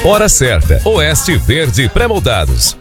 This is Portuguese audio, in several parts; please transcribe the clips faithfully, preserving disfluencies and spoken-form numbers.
Hora certa, Oeste Verde Pré-moldados.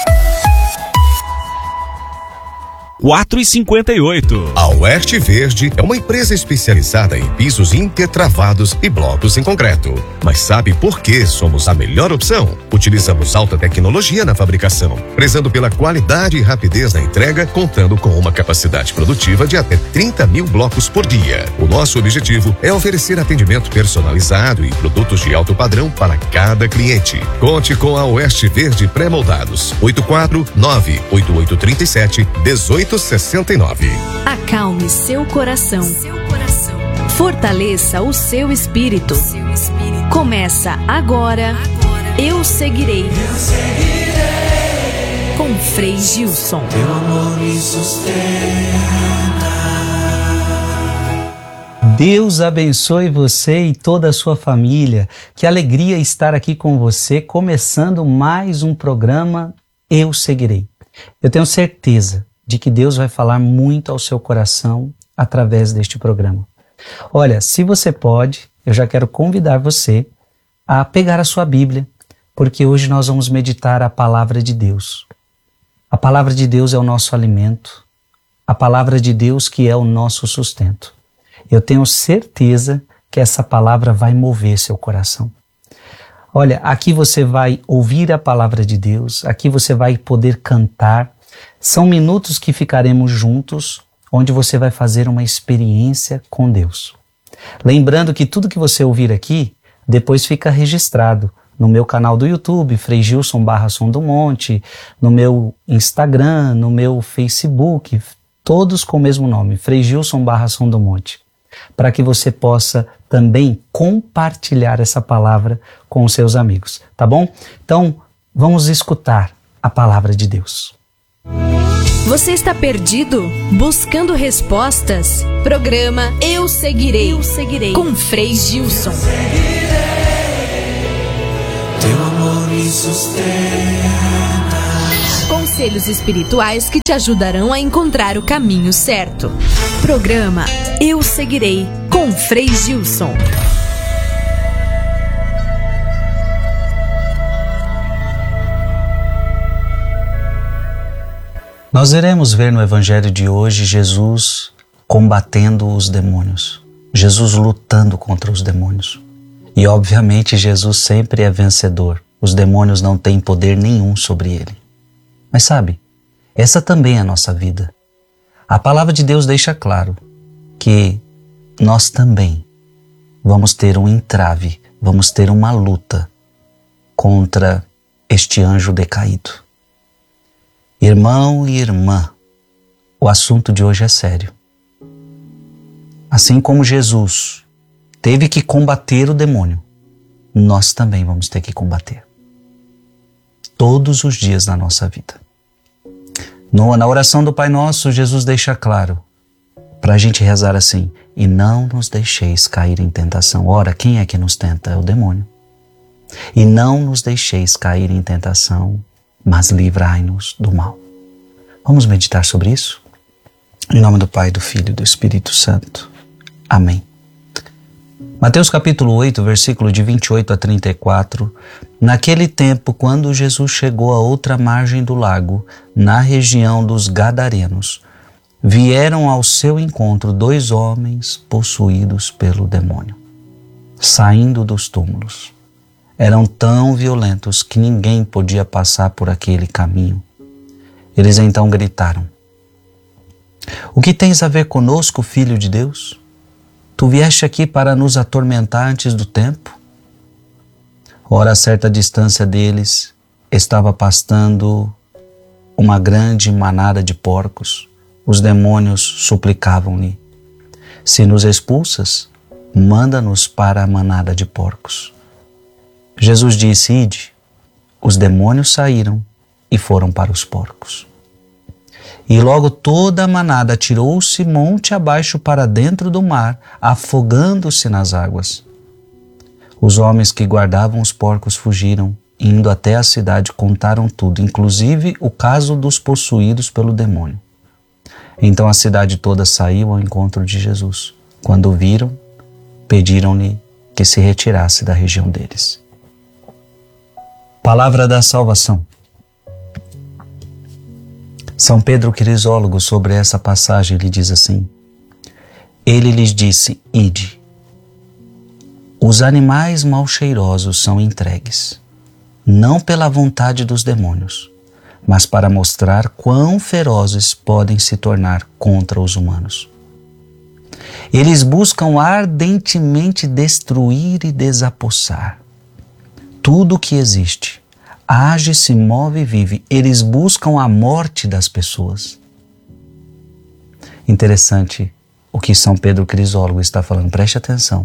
quatro e cinquenta e oito. A Oeste Verde é uma empresa especializada em pisos intertravados e blocos em concreto. Mas sabe por que somos a melhor opção? Utilizamos alta tecnologia na fabricação, prezando pela qualidade e rapidez na entrega, contando com uma capacidade produtiva de até trinta mil blocos por dia. O nosso objetivo é oferecer atendimento personalizado e produtos de alto padrão para cada cliente. Conte com a Oeste Verde Pré-moldados. oito quatro nove oito oito três sete um oito sessenta e nove. Acalme seu coração. Seu coração. Fortaleça o seu espírito. Seu espírito. Começa agora. agora. Eu seguirei. Eu seguirei. Com Frei Gilson. Teu amor me sustenta. Deus abençoe você e toda a sua família. Que alegria estar aqui com você, começando mais um programa Eu Seguirei. Eu tenho certeza de que Deus vai falar muito ao seu coração através deste programa. Olha, se você pode, eu já quero convidar você a pegar a sua Bíblia, porque hoje nós vamos meditar a palavra de Deus. A palavra de Deus é o nosso alimento, a palavra de Deus que é o nosso sustento. Eu tenho certeza que essa palavra vai mover seu coração. Olha, aqui você vai ouvir a palavra de Deus, aqui você vai poder cantar. São minutos que ficaremos juntos, onde você vai fazer uma experiência com Deus. Lembrando que tudo que você ouvir aqui, depois fica registrado no meu canal do YouTube, Frei Gilson barra Som do Monte, no meu Instagram, no meu Facebook, todos com o mesmo nome, Frei Gilson barra Som do Monte, para que você possa também compartilhar essa palavra com os seus amigos, tá bom? Então, vamos escutar a palavra de Deus. Você está perdido? Buscando respostas? Programa Eu Seguirei, Eu Seguirei. Com Frei Gilson. Eu seguirei. Teu amor me sustenta. Conselhos espirituais que te ajudarão a encontrar o caminho certo. Programa Eu Seguirei, com Frei Gilson. Nós iremos ver no Evangelho de hoje Jesus combatendo os demônios, Jesus lutando contra os demônios. E obviamente Jesus sempre é vencedor, os demônios não têm poder nenhum sobre ele. Mas sabe, essa também é a nossa vida. A palavra de Deus deixa claro que nós também vamos ter um entrave, vamos ter uma luta contra este anjo decaído. Irmão e irmã, o assunto de hoje é sério. Assim como Jesus teve que combater o demônio, nós também vamos ter que combater. Todos os dias da nossa vida. No, na oração do Pai Nosso, Jesus deixa claro para a gente rezar assim: e não nos deixeis cair em tentação. Ora, quem é que nos tenta? É o demônio. E não nos deixeis cair em tentação, mas livrai-nos do mal. Vamos meditar sobre isso? Em nome do Pai, do Filho e do Espírito Santo. Amém. Mateus capítulo oito, versículo de vinte e oito a trinta e quatro. Naquele tempo, quando Jesus chegou à outra margem do lago, na região dos Gadarenos, vieram ao seu encontro dois homens possuídos pelo demônio, saindo dos túmulos. Eram tão violentos que ninguém podia passar por aquele caminho. Eles então gritaram: o que tens a ver conosco, Filho de Deus? Tu vieste aqui para nos atormentar antes do tempo? Ora, a certa distância deles estava pastando uma grande manada de porcos. Os demônios suplicavam-lhe: se nos expulsas, manda-nos para a manada de porcos. Jesus disse: ide. Os demônios saíram e foram para os porcos. E logo toda a manada atirou-se monte abaixo para dentro do mar, afogando-se nas águas. Os homens que guardavam os porcos fugiram, indo até a cidade, contaram tudo, inclusive o caso dos possuídos pelo demônio. Então a cidade toda saiu ao encontro de Jesus. Quando o viram, pediram-lhe que se retirasse da região deles. Palavra da salvação. São Pedro Crisólogo, sobre essa passagem, ele diz assim: ele lhes disse: ide. Os animais mal cheirosos são entregues, não pela vontade dos demônios, mas para mostrar quão ferozes podem se tornar contra os humanos. Eles buscam ardentemente destruir e desapossar tudo o que existe. Age, se move e vive. Eles buscam a morte das pessoas. Interessante o que São Pedro Crisólogo está falando. Preste atenção.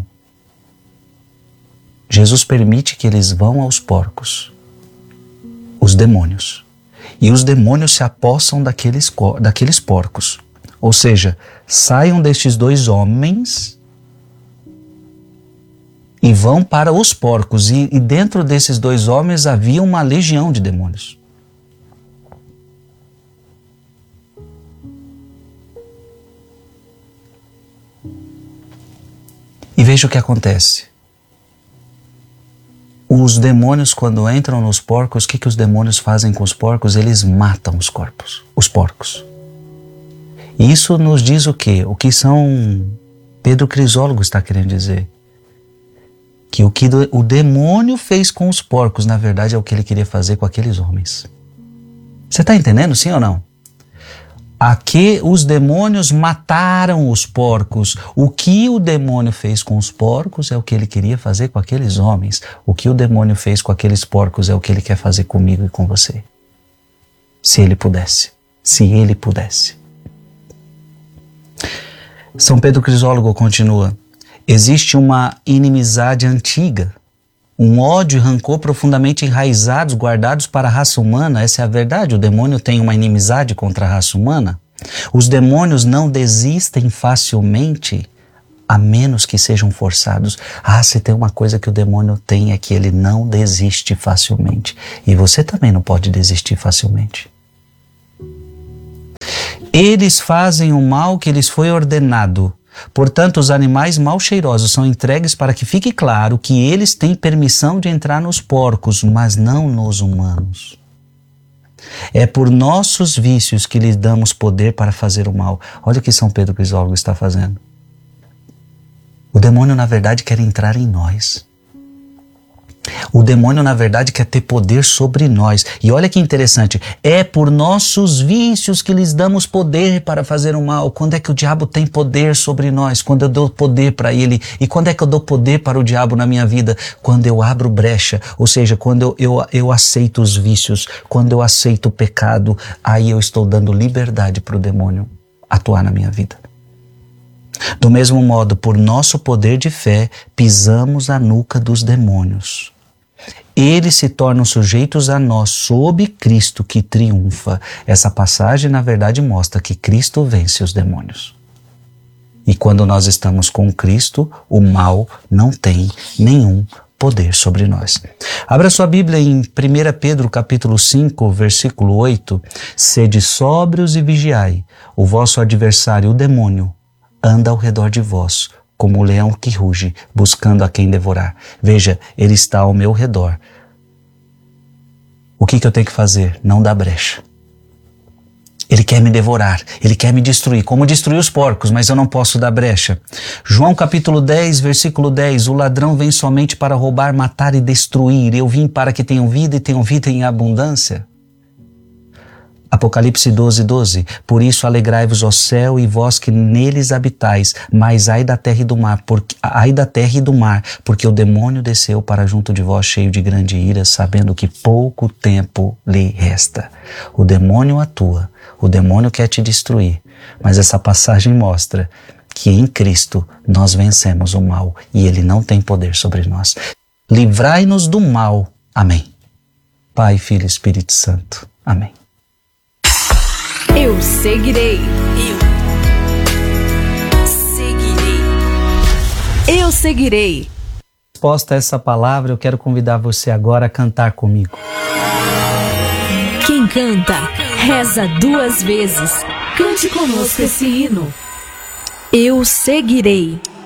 Jesus permite que eles vão aos porcos, os demônios. E os demônios se apossam daqueles, daqueles porcos. Ou seja, saiam destes dois homens e vão para os porcos. E, e dentro desses dois homens havia uma legião de demônios. E veja o que acontece. Os demônios, quando entram nos porcos, o que, que os demônios fazem com os porcos? Eles matam os corpos, os porcos. E isso nos diz o quê? O que São Pedro Crisólogo está querendo dizer. Que o que o demônio fez com os porcos, na verdade, é o que ele queria fazer com aqueles homens. Você está entendendo, sim ou não? Aqui os demônios mataram os porcos. O que o demônio fez com os porcos é o que ele queria fazer com aqueles homens. O que o demônio fez com aqueles porcos é o que ele quer fazer comigo e com você. Se ele pudesse. Se ele pudesse. São Pedro Crisólogo continua: existe uma inimizade antiga, um ódio e rancor profundamente enraizados, guardados para a raça humana. Essa é a verdade. O demônio tem uma inimizade contra a raça humana. Os demônios não desistem facilmente, a menos que sejam forçados. Ah, se tem uma coisa que o demônio tem, é que ele não desiste facilmente. E você também não pode desistir facilmente. Eles fazem o mal que lhes foi ordenado. Portanto, os animais mal cheirosos são entregues para que fique claro que eles têm permissão de entrar nos porcos, mas não nos humanos. É por nossos vícios que lhes damos poder para fazer o mal. Olha o que São Pedro Crisólogo está fazendo. O demônio, na verdade, quer entrar em nós. O demônio, na verdade, quer ter poder sobre nós. E olha que interessante, é por nossos vícios que lhes damos poder para fazer o mal. Quando é que o diabo tem poder sobre nós? Quando eu dou poder para ele. E quando é que eu dou poder para o diabo na minha vida? Quando eu abro brecha, ou seja, quando eu, eu, eu aceito os vícios, quando eu aceito o pecado, aí eu estou dando liberdade para o demônio atuar na minha vida. Do mesmo modo, por nosso poder de fé, pisamos a nuca dos demônios. Eles se tornam sujeitos a nós sob Cristo que triunfa. Essa passagem, na verdade, mostra que Cristo vence os demônios. E quando nós estamos com Cristo, o mal não tem nenhum poder sobre nós. Abra sua Bíblia em primeira Pedro capítulo cinco, versículo oito. Sede sóbrios e vigiai. O vosso adversário, o demônio, anda ao redor de vós, como o leão que ruge, buscando a quem devorar. Veja, ele está ao meu redor. O que, que eu tenho que fazer? Não dar brecha. Ele quer me devorar, ele quer me destruir, como destruir os porcos, mas eu não posso dar brecha. João capítulo dez, versículo dez, o ladrão vem somente para roubar, matar e destruir. Eu vim para que tenham vida e tenham vida em abundância. Apocalipse doze, doze. Por isso alegrai-vos, ó céu, e vós que neles habitais, mas ai da terra e do mar, porque, ai da terra e do mar, porque o demônio desceu para junto de vós cheio de grande ira, sabendo que pouco tempo lhe resta. O demônio atua, o demônio quer te destruir, mas essa passagem mostra que em Cristo nós vencemos o mal e ele não tem poder sobre nós. Livrai-nos do mal. Amém. Pai, Filho e Espírito Santo. Amém. Eu seguirei. Eu seguirei. Eu seguirei. Resposta a essa palavra, eu quero convidar você agora a cantar comigo. Quem canta, reza duas vezes. Cante conosco esse hino. Eu seguirei.